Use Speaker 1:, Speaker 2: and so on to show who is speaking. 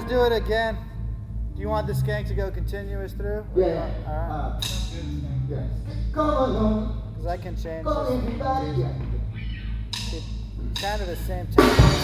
Speaker 1: do it again? Do you want the skank to go continuous through?
Speaker 2: Yeah.
Speaker 1: All right.
Speaker 2: Yeah. Come along.
Speaker 1: Because I can change
Speaker 2: Come
Speaker 1: this.
Speaker 2: everybody. Yeah.
Speaker 1: Keep kind of the same tempo.